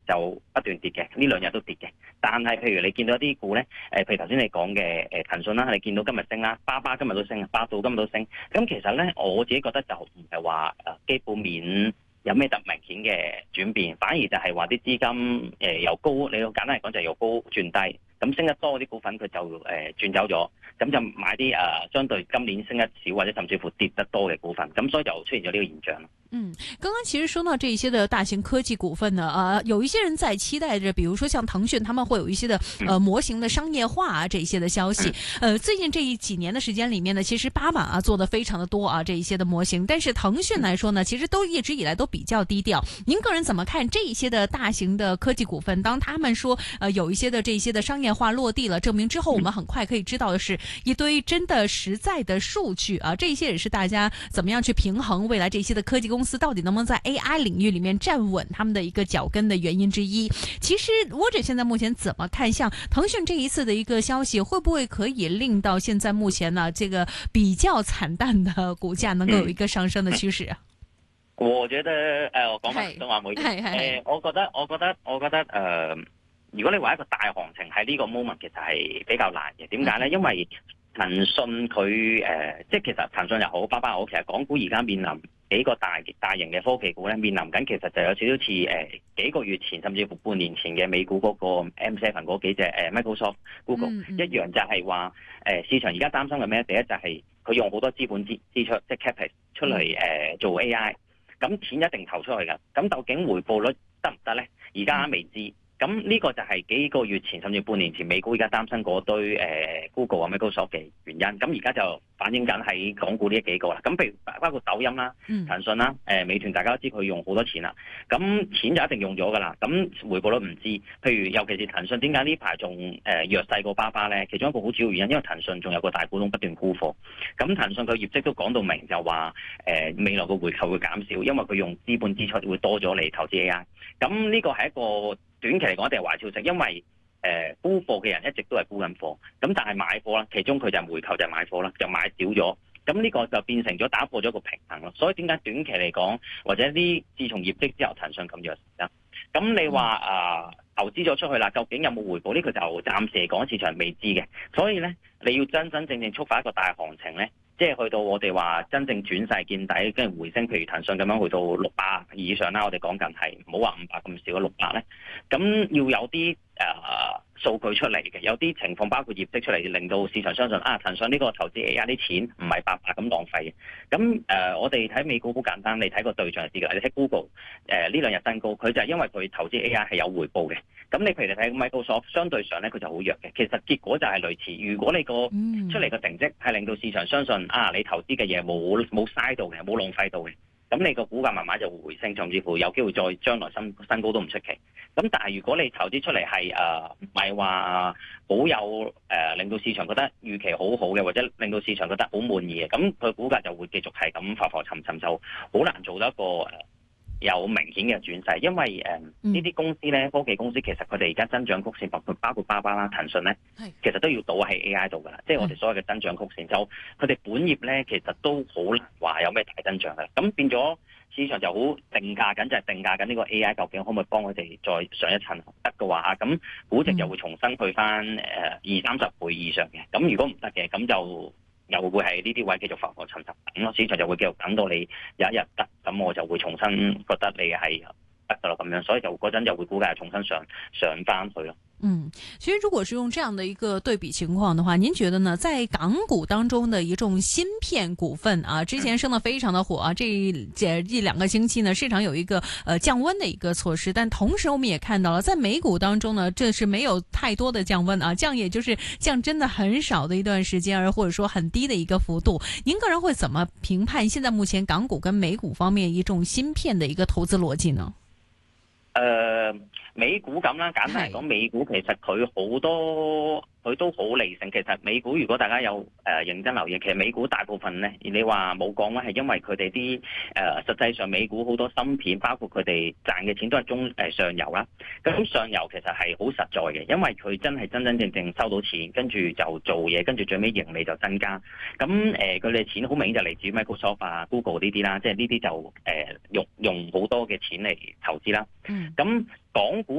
就不斷跌嘅，呢兩日都跌嘅。但係譬如你見到一啲股咧，譬如頭先你講嘅騰訊啦，你見到今日升啦，巴巴今日都升，百度今日都升。咁其實咧，我自己覺得就唔係話基本面有咩特明顯嘅轉變，反而就係話啲資金由高，你簡單嚟講就係由高轉低。咁升得多嗰啲股份佢就轉走咗，咁就買啲相對今年升得少或者甚至乎跌得多嘅股份，咁所以就出現咗呢個現象。 剛剛其實說到這些的大型科技股份呢，有一些人在期待着，比如說像騰訊，他們會有一些的模型的商業化啊，這一些的消息。最近這幾年的時間裏面呢，其實巴馬做得非常的多啊，這一些的模型，但是騰訊來說呢，其實都一直以來都比較低調。您個人怎麼看這一些的大型的科技股份？當他們說有一些的這一些的商業化落地了，證明之後我們很快可以知道的是一堆真的實在的數據啊，這些也是大家怎麼樣去平衡未來這些的科技公司到底能不能在 AI 領域裏面站穩他們的一個腳跟的原因之一。其實我者現在目前怎麼看，像騰訊這一次的一個消息，會不會可以令到現在目前呢這個比較慘淡的股價能夠有一個上升的趨勢啊？ 我覺得我講翻普通話冇嘢。我覺得如果你話一個大行情喺呢個 moment 其實係比較難嘅。點解咧？因為騰訊佢即係其實騰訊又好，巴巴又好，其實港股而家面臨幾個大型嘅科技股咧，面臨緊其實就有少少似幾個月前甚至乎半年前嘅美股嗰個 M7 嗰幾隻Microsoft、Google 一樣，就係話市場而家擔心嘅咩？第一就係佢用好多資本支出，即係 capex 出嚟做 AI， 咁錢一定投出去㗎。咁究竟回報率得唔得咧？而家未知。咁呢個就係幾個月前甚至半年前美股而家擔心嗰堆Google 啊 Microsoft 嘅原因，咁而家就反映緊喺港股呢幾個啦。咁譬如包括抖音啦、騰訊啦、美團，大家都知佢用好多錢啦，咁錢就一定用咗㗎啦。咁回報率唔知，譬如尤其是騰訊點解呢排仲弱勢過巴巴咧？其中一個好主要原因，因為騰訊仲有個大股東不斷沽貨。咁騰訊佢業績都講到明，就話未來個回購會減少，因為佢用資本支出會多咗嚟投資 AI。咁呢個係一個短期嚟講一定係壞消息，因為沽貨嘅人一直都係沽緊貨，咁但係買貨啦，其中佢就係回購就係買貨啦，就買少咗，咁呢個就變成咗打破咗個平衡咯。所以點解短期嚟講，或者啲自從業績之後騰訊咁弱啦？咁你話投資咗出去啦，究竟有冇回報？呢個就暫時嚟講市場未知嘅，所以咧你要真正觸發一個大行情咧。即係去到我哋話真正轉勢見底，跟住回升，譬如騰訊咁樣去到600以上啦，我哋講緊係唔好話500咁少，600咧，咁要有啲數據出嚟嘅，有啲情況包括業績出嚟，令到市場相信騰訊呢個投資 AI 啲錢唔係白白咁浪費嘅。咁我哋睇美股好簡單，你睇個對象就知㗎。你睇 Google 呢兩日新高，佢就係因為佢投資 AI 係有回報嘅。咁你譬如你睇 Microsoft，相對上咧佢就好弱嘅。其實結果就係類似，如果你個出嚟個成績係令到市場相信你投資嘅嘢冇嘥到嘅，冇浪費到嘅。咁你個股價慢慢就會回升，甚至乎有機會再將來新高都唔出奇。咁但係如果你投資出嚟係唔係話好有令到市場覺得預期好好嘅，或者令到市場覺得好滿意嘅，咁佢股價就會繼續係咁浮浮沉沉，就好難做到一個有明顯嘅轉勢。因為呢啲公司咧，科技公司其實佢哋而家增長曲線包括巴巴啦、騰訊咧，其實都要倒喺 AI 度噶啦。即係我哋所謂嘅增長曲線，就佢哋本業咧其實都好難話有咩大增長噶啦。咁變咗市場就好定價緊，就係定價緊呢個 AI 究竟可唔可以幫佢哋再上一層？得嘅話，咁估值就會重新去翻20-30倍以上嘅。咁如果唔得嘅，咁就又會係呢啲位繼續浮浮沉沉等咯。市場就會繼續等到你有一日得，咁我就會重新覺得你係得噶啦咁樣，所以就嗰陣就會估計重新上翻去咯。 其實如果是用這樣的一個對比情況的話，您覺得呢？在港股當中的一眾芯片股份啊，之前升得非常的火啊，這一兩個星期呢，市場有一個降溫的一個措施，但同時我們也看到了，在美股當中呢，這是沒有太多的降溫啊，降也就是降真的很少的一段時間，而或者說很低的一個幅度。您個人會怎麼評判現在目前港股跟美股方面一眾芯片的一個投資邏輯呢？ 美股咁啦，簡單嚟講，美股其實佢都好理性。其實美股如果大家有認真留意，其實美股大部分咧，你話冇降溫，係因為佢哋啲實際上美股好多芯片，包括佢哋賺嘅錢都係上游啦。咁上游其實係好實在嘅，因為佢真係真真正正收到錢，跟住就做嘢，跟住最尾盈利就增加。咁佢哋錢好明顯就嚟自 Microsoft、Google 呢啲啦，即係呢啲就用好多嘅錢嚟投資啦。咁港股